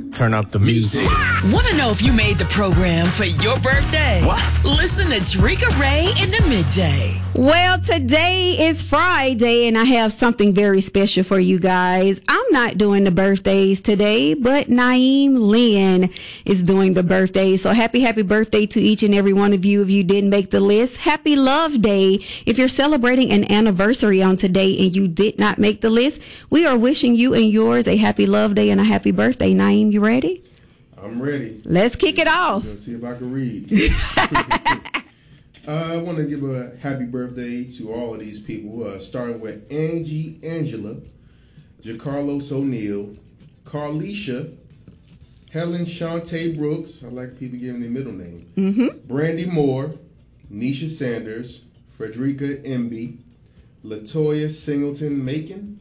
Turn up the music. Want to know if you made the program for your birthday? What? Listen to Drika Ray in the midday. Well, today is Friday, and I have something very special for you guys. I'm not doing the birthdays today, but Naeem Lynn is doing the birthdays. So happy birthday to each and every one of you if you didn't make the list. Happy Love Day. If you're celebrating an anniversary on today and you did not make the list, we are wishing you and yours a happy Love Day and a happy birthday. Naeem, you ready? I'm ready. Let's kick it off. Let's see if I can read. I want to give a happy birthday to all of these people, starting with Angie Angela, JaCarlos O'Neal, Carlisha, Helen Shantae Brooks, I like people giving their middle name, Brandy Moore, Nisha Sanders, Frederica Emby, Latoya Singleton Macon,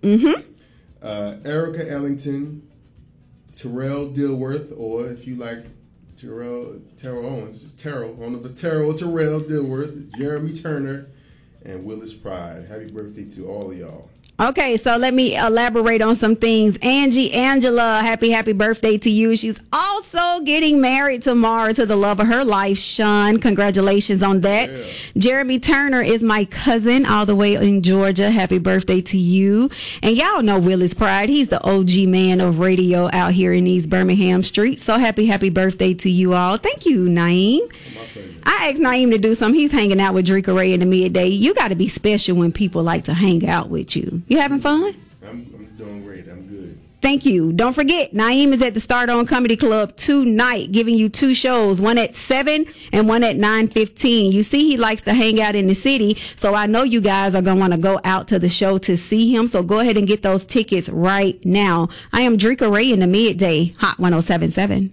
Erica Ellington, Terrell Dilworth, or if you like Terrell Owens, Terrell Terrell Dilworth, Jeremy Turner, and Willis Pride. Happy birthday to all of y'all. Okay, so let me elaborate on some things. Angie Angela, happy birthday to you. She's also getting married tomorrow to the love of her life, Sean. Congratulations on that. Yeah. Jeremy Turner is my cousin all the way in Georgia. Happy birthday to you. And y'all know Willis Pride. He's the OG man of radio out here in these Birmingham streets. So happy birthday to you all. Thank you, Naeem. I asked Naeem to do something. He's hanging out with Drika Ray in the midday. You got to be special when people like to hang out with you. You having fun? I'm doing great. I'm good. Thank you. Don't forget, Naeem is at the Start On Comedy Club tonight, giving you 2 shows, one at 7 and one at 9:15. You see, he likes to hang out in the city, so I know you guys are going to want to go out to the show to see him, so go ahead and get those tickets right now. I am Drika Ray in the midday, Hot 107.7.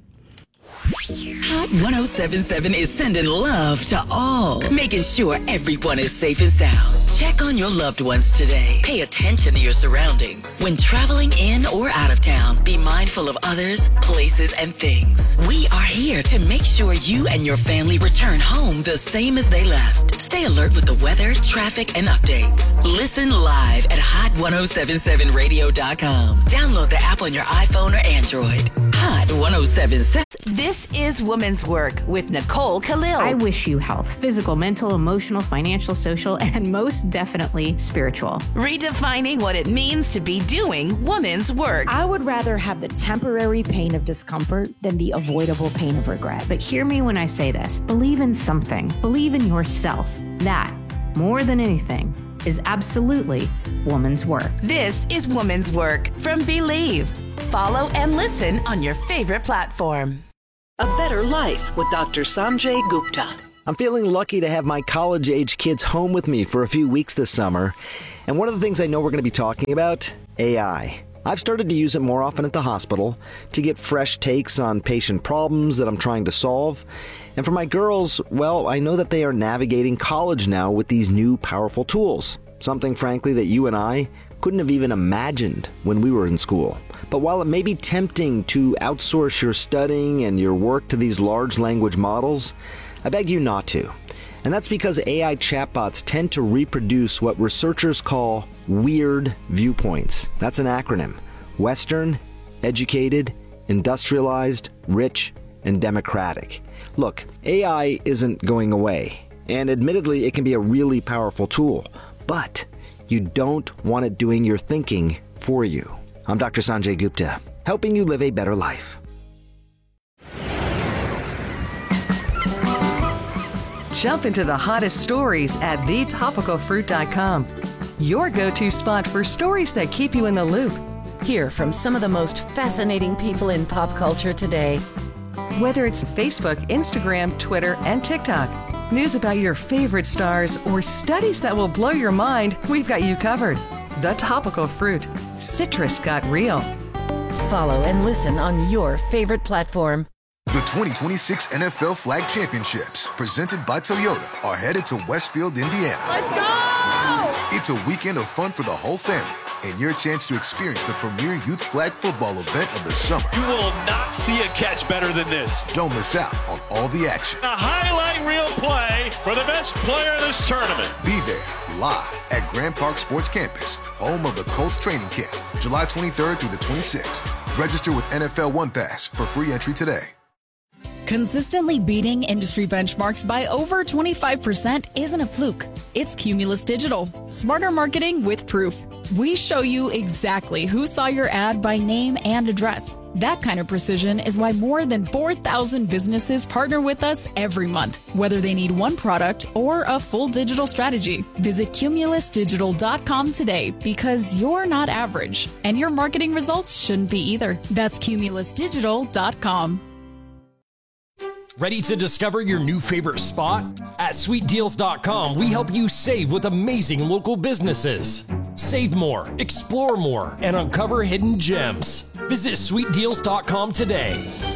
Hot 107.7 is sending love to all, making sure everyone is safe and sound. Check on your loved ones today. Pay attention to your surroundings. When traveling in or out of town, be mindful of others, places, and things. We are here to make sure you and your family return home the same as they left. Stay alert with the weather, traffic, and updates. Listen live at hot1077radio.com. Download the app on your iPhone or Android. Hot 107.7. This is Woman's Work with Nicole Khalil. I wish you health, physical, mental, emotional, financial, social, and most definitely spiritual. Redefining what it means to be doing woman's work. I would rather have the temporary pain of discomfort than the avoidable pain of regret. But hear me when I say this. Believe in something. Believe in yourself. That, more than anything, is absolutely woman's work. This is Woman's Work from Believe. Follow and listen on your favorite platform. A Better Life with Dr. Sanjay Gupta. I'm feeling lucky to have my college-age kids home with me for a few weeks this summer. And one of the things I know we're going to be talking about, AI. I've started to use it more often at the hospital to get fresh takes on patient problems that I'm trying to solve. And for my girls, well, I know that they are navigating college now with these new powerful tools. Something, frankly, that you and I couldn't have even imagined when we were in school. But while it may be tempting to outsource your studying and your work to these large language models, I beg you not to. And that's because AI chatbots tend to reproduce what researchers call weird viewpoints. That's an acronym. Western, educated, industrialized, rich, and democratic. Look, AI isn't going away. And admittedly, it can be a really powerful tool. But you don't want it doing your thinking for you. I'm Dr. Sanjay Gupta, helping you live a better life. Jump into the hottest stories at thetopicalfruit.com. Your go-to spot for stories that keep you in the loop. Hear from some of the most fascinating people in pop culture today. Whether it's Facebook, Instagram, Twitter, and TikTok, news about your favorite stars, or studies that will blow your mind, we've got you covered. The Topical Fruit. Citrus got real. Follow and listen on your favorite platform. The 2026 NFL Flag Championships, presented by Toyota, are headed to Westfield, Indiana. Let's go! It's a weekend of fun for the whole family and your chance to experience the premier youth flag football event of the summer. You will not see a catch better than this. Don't miss out on all the action. A highlight reel play for the best player of this tournament. Be there live at Grand Park Sports Campus, home of the Colts training camp, July 23rd through the 26th. Register with NFL One Pass for free entry today. Consistently beating industry benchmarks by over 25% isn't a fluke. It's Cumulus Digital. Smarter marketing with proof. We show you exactly who saw your ad by name and address. That kind of precision is why more than 4,000 businesses partner with us every month, whether they need one product or a full digital strategy. Visit cumulusdigital.com today because you're not average, and your marketing results shouldn't be either. That's cumulusdigital.com. Ready to discover your new favorite spot? At sweetdeals.com, we help you save with amazing local businesses. Save more, explore more, and uncover hidden gems. Visit sweetdeals.com today.